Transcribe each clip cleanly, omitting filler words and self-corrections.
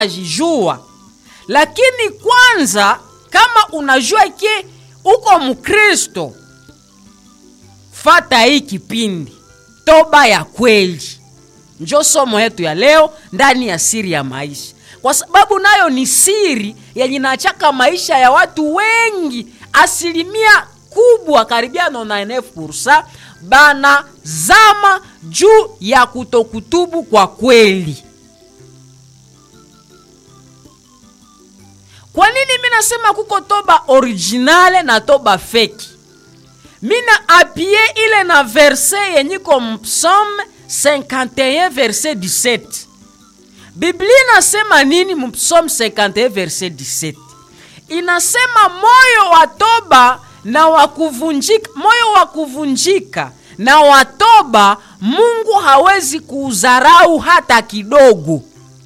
jijua. Lakini kwanza kama unajua ke uko Mkristo, fata hii kipindi toba ya kweli. Njo somo yetu ya leo ndani ya siri ya maisha. Kwa sababu nayo ni siri yenye inachaka maisha ya watu wengi. Asilimia kubwa karibia 99% bana zama juu ya kutokutubu kwa kweli. Kwa nini mimi nasema kuko toba originale na toba fake? Mina apie ile na verset yenye ko Psalm 51 verset 17. Biblia inasema nini mu Psalm 51 verset 17? Inasema moyo wa toba na wakuvunjika, moyo wa kuvunjika na watoba Mungu hawezi kuudharau hata kidogo.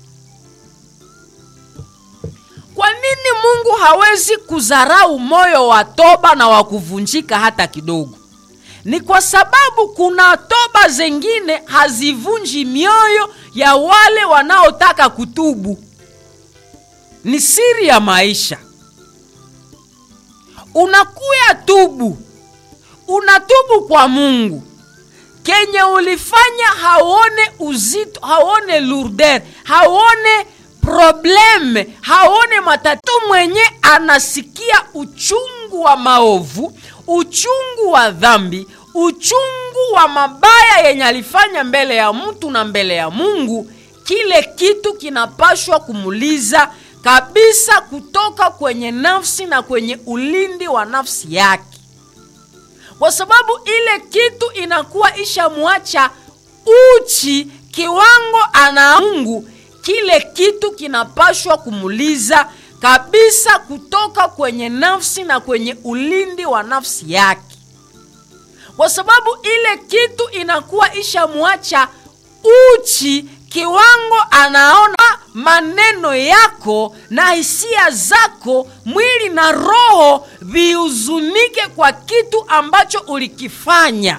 Kwa nini Mungu hawezi kudharau moyo wa toba na wakuvunjika hata kidogo? Ni kwa sababu kuna toba zingine hazivunji mioyo ya wale wanaotaka kutubu. Ni siri ya maisha. Unakuya tubu, unatubu kwa Mungu. Kenye ulifanya haone uzito, haone lourdeur, haone probleme, haone matatu. Mwenye anasikia uchungu wa maovu, uchungu wa dhambi, uchungu wa mabaya yenye alifanya mbele ya mtu na mbele ya Mungu, kile kitu kinapashwa kumuliza kabisa kutoka kwenye nafsi na kwenye ulindi wa nafsi yake. Kwa sababu ile kitu inakuwa ishamuacha uchi kiwango ana Mungu, kile kitu kinapashwa kumuliza kabisa kutoka kwenye nafsi na kwenye ulindi wa nafsi yake. Kwa sababu ile kitu inakuwa ishamuacha uchi kiwango anaona maneno yako na hisia zako, mwili na roho viuzunike kwa kitu ambacho ulikifanya.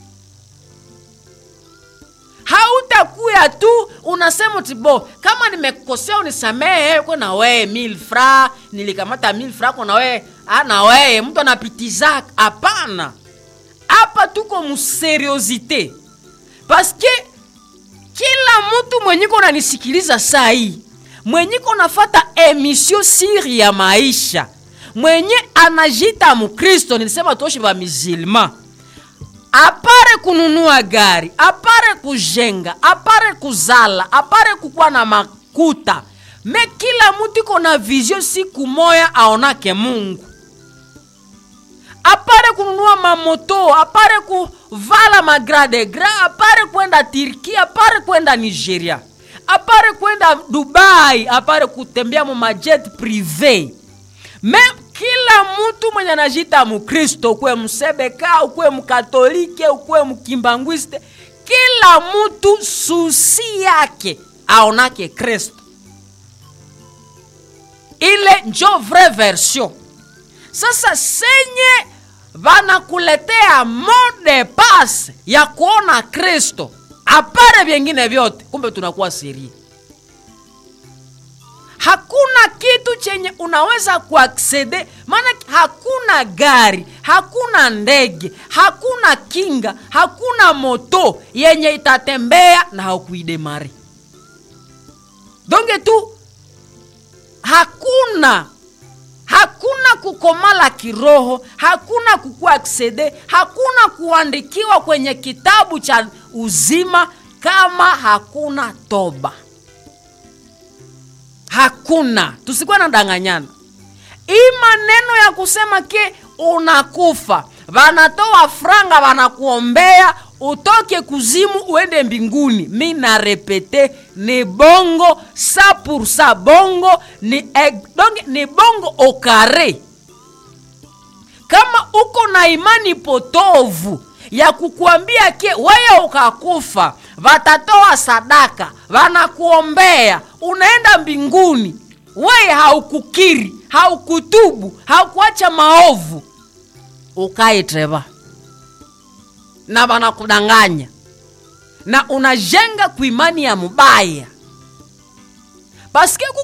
Hautakuya tu unasema tibo, kama nimekukosea unisamehe kwa na wewe 1000 francs, nilikamata 1000 francs kwa na wewe, na wewe mtu anapitiza. Hapana. Hapa tuko museriosite. Paske kila mtu mwenye kona nisikiliza saa hii, mwenye kona fata emission siri ya maisha, mwenye anajita Mkristo, nilisema toshe ba musulman, apare kununua gari, apare kujenga, apare kuzala, apare kukua na makuta, me kila mtu kona vision siku moya aonake Mungu. Apare kununua mamoto, apare kuvala magrade gra, apare kwenda Turkia, apare kwenda Nigeria, apare kwenda Dubai, apare kutembea mu majet privé. Me kila mtu mwenye anajita Mkristo, ukwe msebeka, ukwe mkatolike, ukwe mkimbangwiste, kila mtu susi yake aonake Kristo. Ile njo vraie version. Sasa senye vana kuletea mode pass ya kuona Kristo, apare vingine vyote, kumbe tunakuwa siri. Hakuna kitu chenye unaweza kuaccede, maana hakuna gari, hakuna ndege, hakuna kinga, hakuna moto yenye itatembea na haukuidemari. Donge tu hakuna kukomala kiroho, hakuna kukuaccede, hakuna kuandikiwa kwenye kitabu cha uzima kama hakuna toba. Hakuna. Tusikuwa na danganyana. Hii maneno ya kusema ke unakufa, vanatoa franga vanakuombea utoke kuzimu uende mbinguni, mimi na repete ni bongo 100% bongo, ni bongo okare. Kama uko na imani potovu ya kukuambia ke wewe ukakufa, watatoa sadaka, wanakuombea, unaenda mbinguni, wewe haukukiri, haukutubu, haukuacha maovu, ukae treva na wanakudanganya na unajenga kuimani ya mubaya. Paske